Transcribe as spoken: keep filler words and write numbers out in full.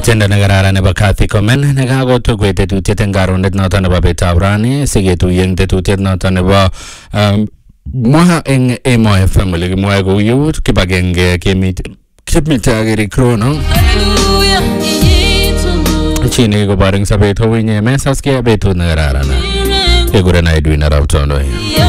Tenda negara nebo Kathy Komen negago to kwete tu tieten garonet noton nebo betab rani sigetu yeng tetutiet noton nebo mwa eng Emo F M le mwa go yut kibagenge kemit kemit ageri krono chini go bareng sabet ho winye mesas ke betu negara na egura na Edwin Arautondo.